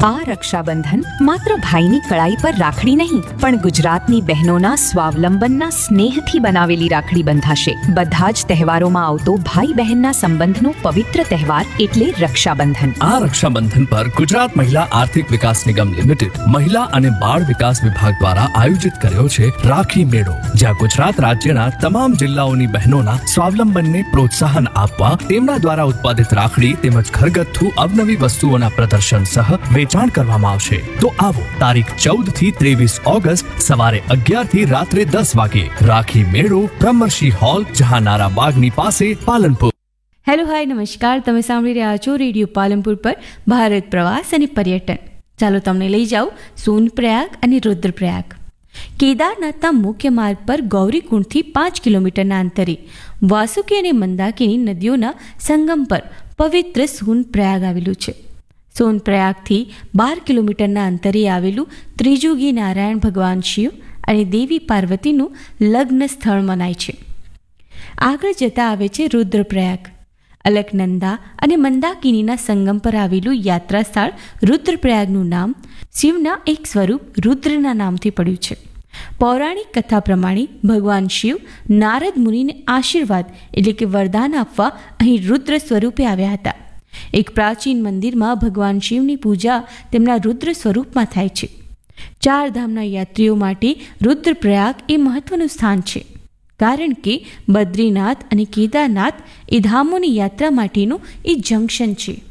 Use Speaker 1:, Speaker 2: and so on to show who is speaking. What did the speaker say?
Speaker 1: આ રક્ષાબંધન માત્ર ભાઈની કળાઈ પર રાખડી નહીં, પણ ગુજરાતની બહેનોના સ્વાવલંબનના સ્નેહથી બનાવેલી રાખડી બંધાશે. બધા જ તહેવારોમાં આવતો ભાઈ બહેનના સંબંધનો પવિત્ર તહેવાર એટલે રક્ષાબંધન.
Speaker 2: આ રક્ષાબંધન પર ગુજરાત મહિલા આર્થિક વિકાસ નિગમ લિમિટેડ મહિલા અને બાળ વિકાસ વિભાગ દ્વારા આયોજિત કર્યો છે રાખી મેળો, જ્યાં ગુજરાત રાજ્યના તમામ જિલ્લાઓની બહેનોના સ્વાવલંબનને પ્રોત્સાહન આપવા તેમના દ્વારા ઉત્પાદિત રાખડી તેમજ ઘરગથ્થુ અવનવી વસ્તુઓના પ્રદર્શન સહ વેચાણ કરવામાં આવશે. તો આવો તારીખ 14 થી 23 ઓગસ્ટ સવારે 11 થી રાત્રે 10 વાગે રાખી મેળો, બ્રહ્મર્ષિ હોલ, જહાનારા બાગની પાસે, પાલનપુર.
Speaker 3: હેલો હાય નમસ્કાર, તમે સાંભળી રહ્યા છો રેડિયો પાલનપુર પર ભારત પ્રવાસ અને પર્યટન. ચાલો તમને લઈ જાઉં સોનપ્રયાગ અને રુદ્રપ્રયાગ. કેદારનાથના મુખ્ય માર્ગ પર ગૌરીકુંડથી 5 કિલોમીટરના અંતરે વાસુકી અને મંદાકિની નદીઓના સંગમ પર પવિત્ર સોનપ્રયાગ આવેલું છે. સોનપ્રયાગથી 12 કિલોમીટરના અંતરે આવેલું ત્રિજુગી નારાયણ ભગવાન શિવ અને દેવી પાર્વતીનું લગ્ન સ્થળ મનાય છે. આગળ જતા આવે છે રુદ્રપ્રયાગ. અલકનંદા અને મંદાકિનીના સંગમ પર આવેલું યાત્રા સ્થળ રુદ્રપ્રયાગનું નામ શિવના એક સ્વરૂપ રુદ્રના નામથી પડ્યું છે. પૌરાણિક કથા પ્રમાણે ભગવાન શિવ નારદ મુનિને આશીર્વાદ એટલે કે વરદાન આપવા અહીં રુદ્ર સ્વરૂપે આવ્યા હતા. એક પ્રાચીન મંદિરમાં ભગવાન શિવની પૂજા તેમના રુદ્ર સ્વરૂપમાં થાય છે. 4 ધામના યાત્રીઓ માટે રુદ્રપ્રયાગ એ મહત્વનું સ્થાન છે, કારણ કે બદ્રીનાથ અને કેદારનાથ એ ધામોની યાત્રા માટેનું એ જંકશન છે.